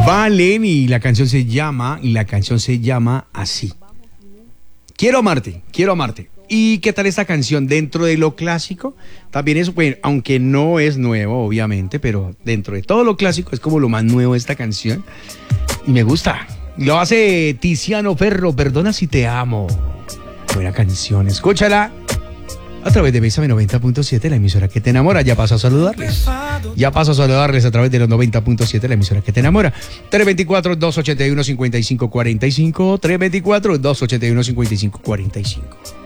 Valen y la canción se llama así. Quiero amarte, quiero amarte. ¿Y qué tal esta canción? Dentro de lo clásico, también es, bueno, aunque no es nuevo, obviamente, pero dentro de todo lo clásico es como lo más nuevo esta canción. Y me gusta. Lo hace Tiziano Ferro, Perdona si te amo. Buena canción, escúchala a través de Bésame 90.7, la emisora que te enamora. Ya paso a saludarles. A través de los 90.7, la emisora que te enamora. 324-281-5545. 324-281-5545.